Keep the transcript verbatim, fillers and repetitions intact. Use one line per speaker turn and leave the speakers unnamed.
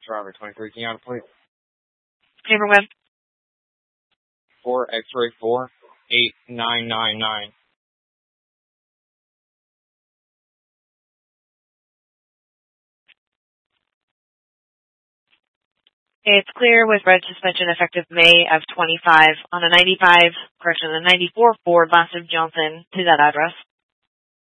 driver twenty-three, can you on please?
Chamber Web.
four X-ray four, eight nine nine nine.
It's clear with red suspension effective May of twenty-five on a ninety-five, correction, a ninety-four Ford Massive Johnson to that address.